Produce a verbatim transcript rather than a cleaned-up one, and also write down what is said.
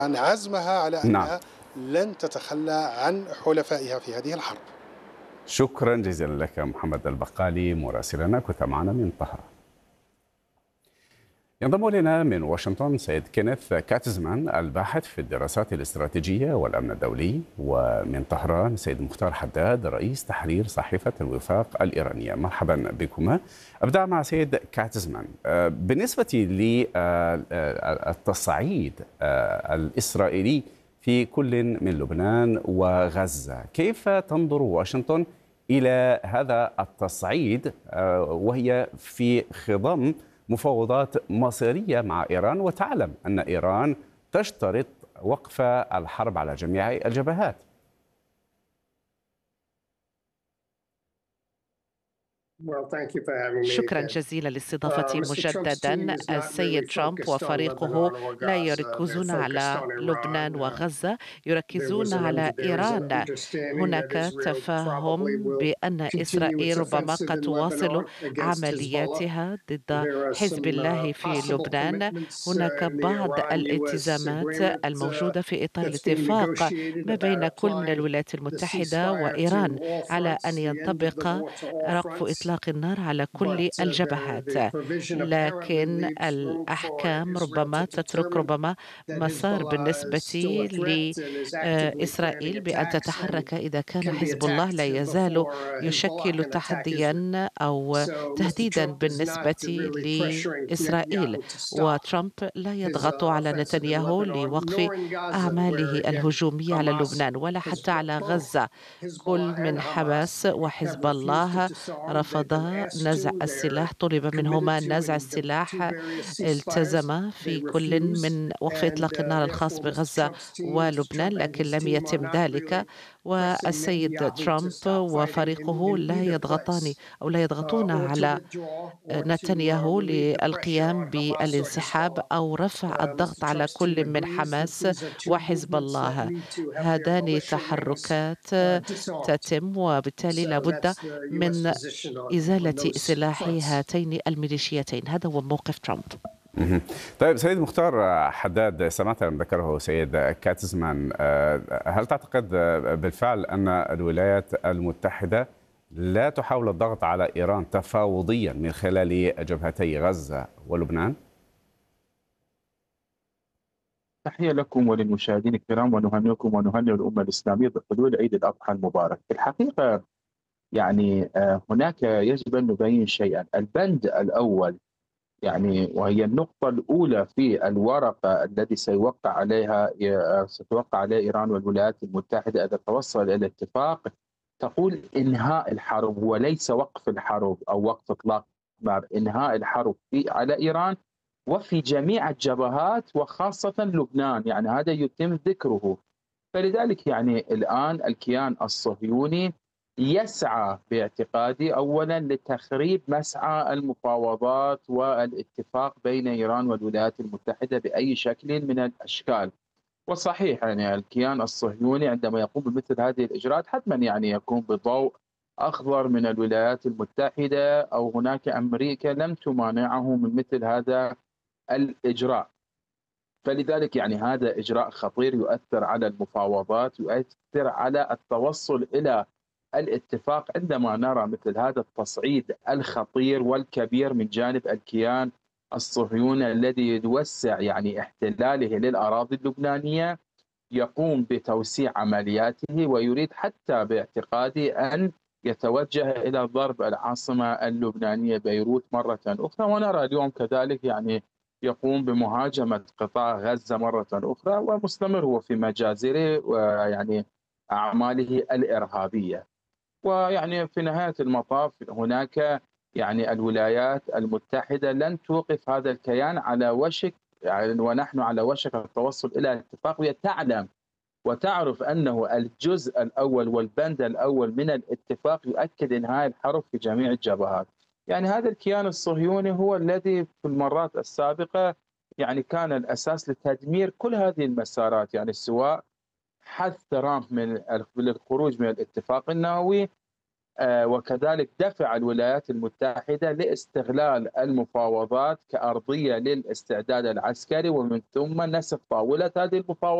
عن عزمها على نعم. أنها لن تتخلى عن حلفائها في هذه الحرب. شكرا جزيلا لك محمد البقالي مراسلنا، كنت معنا من طهران. ينضم إلينا من واشنطن سيد كينيث كاتزمان الباحث في الدراسات الاستراتيجية والأمن الدولي، ومن طهران سيد مختار حداد رئيس تحرير صحيفة الوفاق الإيرانية. مرحبا بكما. أبدأ مع سيد كاتزمان. بالنسبة للتصعيد الإسرائيلي في كل من لبنان وغزة، كيف تنظر واشنطن إلى هذا التصعيد وهي في خضم مفاوضات مصيرية مع إيران، وتعلم أن إيران تشترط وقف الحرب على جميع الجبهات؟ شكرا جزيلا لاستضافتي مجددا. السيد ترامب وفريقه لا يركزون على لبنان وغزة، يركزون على إيران. هناك تفاهم بأن إسرائيل ربما قد تواصل عملياتها ضد حزب الله في لبنان. هناك بعض الالتزامات الموجودة في إطار الاتفاق ما بين كل من الولايات المتحدة وإيران على أن ينطبق وقف إطلاق النار على كل الجبهات، لكن الأحكام ربما تترك ربما مسار بالنسبة لإسرائيل بأن تتحرك إذا كان حزب الله لا يزال يشكل تحديا أو تهديدا بالنسبة لإسرائيل. وترامب لا يضغط على نتنياهو لوقف أعماله الهجومية على لبنان ولا حتى على غزة. كل من حماس وحزب الله رفض نزع السلاح، طلب منهما نزع السلاح، التزم في كل من وقف إطلاق النار الخاص بغزة ولبنان، لكن لم يتم ذلك. والسيد ترامب وفريقه لا يضغطان أو لا يضغطون على نتنياهو للقيام بالانسحاب أو رفع الضغط على كل من حماس وحزب الله. هذان تحركات تتم، وبالتالي لابد من إزالة سلاح هاتين الميليشيتين. هذا هو موقف ترامب. طيب سيد مختار حداد، سمعت ما ذكره سيد كاتزمان، هل تعتقد بالفعل أن الولايات المتحدة لا تحاول الضغط على إيران تفاوضيا من خلال جبهتي غزة ولبنان؟ تحية لكم وللمشاهدين الكرام، ونهنئكم ونهنئ الأمة الإسلامية بحلول عيد الأضحى المبارك. في الحقيقة يعني هناك يجب أن نبين شيئا. البند الأول يعني وهي النقطة الأولى في الورقة التي سيوقع عليها ستوقع عليها إيران والولايات المتحدة إذا توصل إلى اتفاق، تقول إنهاء الحرب وليس وقف الحرب أو وقف إطلاق النار. إنهاء الحرب في على إيران وفي جميع الجبهات وخاصة لبنان، يعني هذا يتم ذكره. فلذلك يعني الآن الكيان الصهيوني يسعى باعتقادي أولا لتخريب مسعى المفاوضات والاتفاق بين إيران والولايات المتحدة بأي شكل من الأشكال. وصحيح يعني الكيان الصهيوني عندما يقوم بمثل هذه الإجراءات حتما يعني يكون بضوء أخضر من الولايات المتحدة، أو هناك أمريكا لم تمانعه من مثل هذا الإجراء. فلذلك يعني هذا إجراء خطير يؤثر على المفاوضات، يؤثر على التوصل إلى الاتفاق، عندما نرى مثل هذا التصعيد الخطير والكبير من جانب الكيان الصهيوني الذي يوسع يعني احتلاله للأراضي اللبنانية، يقوم بتوسيع عملياته ويريد حتى باعتقادي أن يتوجه إلى ضرب العاصمة اللبنانية بيروت مرة أخرى. ونرى اليوم كذلك يعني يقوم بمهاجمة قطاع غزة مرة أخرى، ومستمر هو في مجازره ويعني أعماله الإرهابية. ويعني في نهاية المطاف هناك يعني الولايات المتحدة لن توقف هذا الكيان على وشك يعني ونحن على وشك التوصل إلى اتفاق، وهي تعلم وتعرف أنه الجزء الأول والبند الأول من الاتفاق يؤكد إنهاء الحرب في جميع الجبهات. يعني هذا الكيان الصهيوني هو الذي في المرات السابقة يعني كان الأساس لتدمير كل هذه المسارات، يعني سواء حث ترامب من للخروج من الاتفاق النووي وكذلك دفع الولايات المتحدة لاستغلال المفاوضات كأرضية للاستعداد العسكري، ومن ثم نسف طاولة هذه المفاوضات